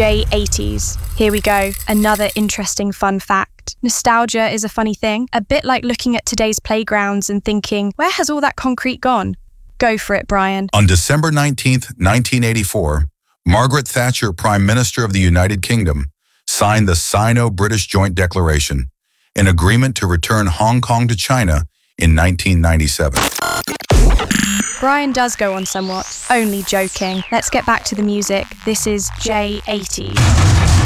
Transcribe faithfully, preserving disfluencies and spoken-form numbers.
J eighties. Here we go, another interesting fun fact. Nostalgia is a funny thing, a bit like looking at today's playgrounds and thinking, where has all that concrete gone? Go for it, Brian. On December nineteenth, nineteen eighty-four, Margaret Thatcher, Prime Minister of the United Kingdom, signed the Sino-British Joint Declaration, an agreement to return Hong Kong to China in nineteen ninety-seven. Brian does go on somewhat. Only joking. Let's get back to the music. This is J eighties.